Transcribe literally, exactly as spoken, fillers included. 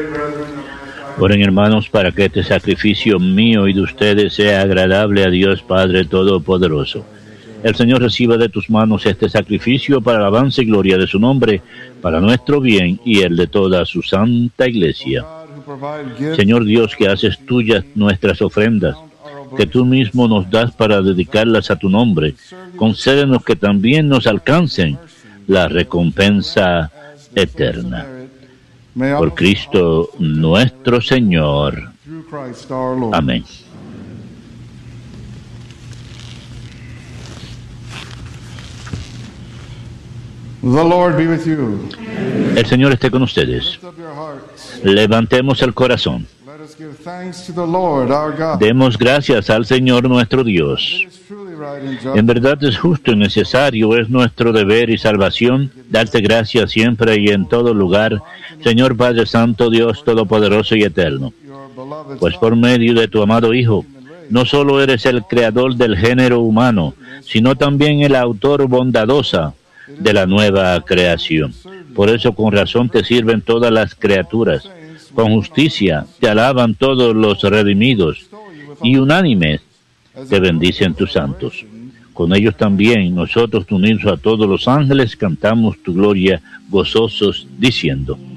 Oren, hermanos, para que este sacrificio mío y de ustedes sea agradable a Dios Padre Todopoderoso. El Señor reciba de tus manos este sacrificio para alabanza y gloria de su nombre, para nuestro bien y el de toda su santa iglesia. Señor Dios, que haces tuyas nuestras ofrendas, que tú mismo nos das para dedicarlas a tu nombre, concédenos que también nos alcancen la recompensa eterna. Por Cristo nuestro Señor. Amén. The Lord be with you. El Señor esté con ustedes. Levantemos el corazón. Let us give thanks to the Lord our God. Demos gracias al Señor nuestro Dios. It is truly right and just. En verdad es justo y necesario, es nuestro deber y salvación, darte gracias siempre y en todo lugar, Señor Padre Santo, Dios Todopoderoso y Eterno. Your beloved Pues por medio de tu amado Hijo, no solo eres el creador del género humano, sino también el autor bondadosa de la nueva creación. Por eso con razón te sirven todas las criaturas, con justicia te alaban todos los redimidos, y unánimes te bendicen tus santos. Con ellos también nosotros, unidos a todos los ángeles, cantamos tu gloria gozosos, diciendo: